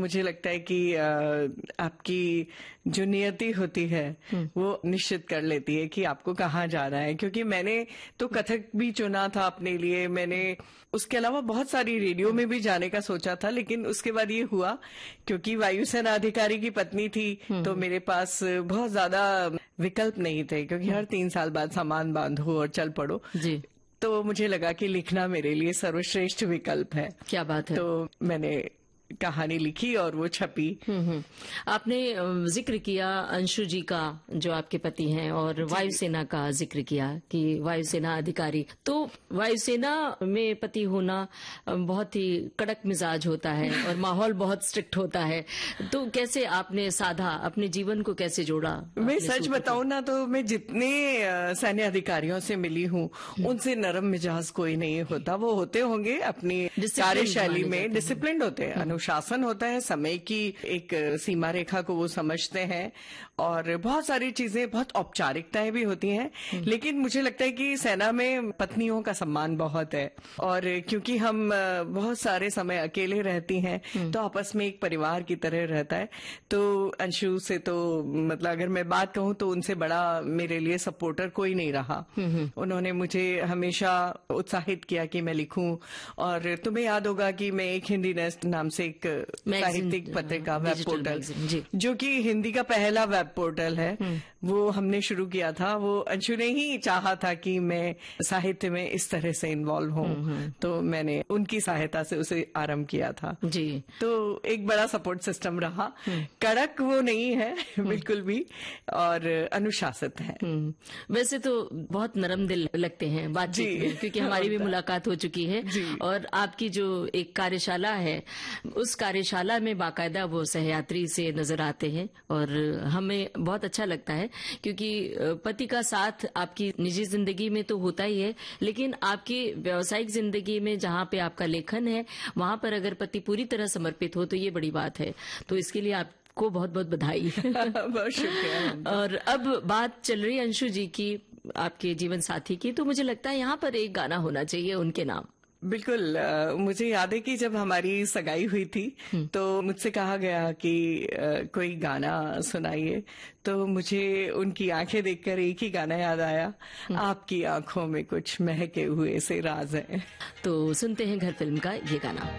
मुझे लगता है कि आपकी जो नियति होती है वो निश्चित कर लेती है कि आपको कहाँ जाना है। क्योंकि मैंने तो कथक भी चुना था अपने लिए, मैंने उसके अलावा बहुत सारी रेडियो में भी जाने का सोचा था, लेकिन उसके बाद ये हुआ क्योंकि वायुसेना अधिकारी की पत्नी थी तो मेरे पास बहुत ज्यादा विकल्प नहीं थे, क्योंकि हर 3 साल बाद सामान बांधो और चल पड़ो जी। तो मुझे लगा कि लिखना मेरे लिए सर्वश्रेष्ठ विकल्प है। क्या बात है। तो मैंने कहानी लिखी और वो छपी। आपने जिक्र किया अंशु जी का, जो आपके पति हैं, और वायुसेना का जिक्र किया कि वायुसेना अधिकारी। तो वायुसेना में पति होना बहुत ही कड़क मिजाज होता है और माहौल बहुत स्ट्रिक्ट होता है। तो कैसे आपने साधा, अपने जीवन को कैसे जोड़ा? मैं सच बताऊं ना तो मैं जितने सैन्य अधिकारियों से मिली हूँ उनसे नरम मिजाज कोई नहीं होता। वो होते होंगे अपनी कार्यशैली में डिसिप्लिन होते हैं, शासन होता है, समय की एक सीमा रेखा को वो समझते हैं और बहुत सारी चीजें, बहुत औपचारिकताएं भी होती हैं। लेकिन मुझे लगता है कि सेना में पत्नियों का सम्मान बहुत है और क्योंकि हम बहुत सारे समय अकेले रहती हैं तो आपस में एक परिवार की तरह रहता है। तो अंशु से तो मतलब अगर मैं बात कहूं तो उनसे बड़ा मेरे लिए सपोर्टर कोई नहीं रहा। उन्होंने मुझे हमेशा उत्साहित किया कि मैं लिखूं। और तुम्हें याद होगा कि मैं एक हिंदी नेस्ट नाम से एक साहित्यिक पत्रिका वेब पोर्टल, जो कि हिंदी का पहला वेब पोर्टल है, वो हमने शुरू किया था। वो अंशु ने ही चाहा था कि मैं साहित्य में इस तरह से इन्वॉल्व हूं, तो मैंने उनकी सहायता से उसे आरंभ किया था जी। तो एक बड़ा सपोर्ट सिस्टम रहा। कड़क वो नहीं है बिल्कुल भी, और अनुशासित है। वैसे तो बहुत नरम दिल लगते हैं बातचीत में, क्योंकि हमारी भी मुलाकात हो चुकी है। और आपकी जो एक कार्यशाला है, उस कार्यशाला में बाकायदा वो सहयात्री से नजर आते हैं और हमें बहुत अच्छा लगता है, क्योंकि पति का साथ आपकी निजी जिंदगी में तो होता ही है, लेकिन आपकी व्यावसायिक जिंदगी में जहां पे आपका लेखन है वहां पर अगर पति पूरी तरह समर्पित हो तो ये बड़ी बात है। तो इसके लिए आपको बहुत बहुत बधाई। बहुत शुक्रिया। और अब बात चल रही है अंशु जी की, आपके जीवन साथी की, तो मुझे लगता है यहाँ पर एक गाना होना चाहिए उनके नाम। बिल्कुल। मुझे याद है कि जब हमारी सगाई हुई थी तो मुझसे कहा गया कि कोई गाना सुनाइए, तो मुझे उनकी आंखें देखकर एक ही गाना याद आया, आपकी आंखों में कुछ महके हुए से राज है। तो सुनते हैं घर फिल्म का ये गाना।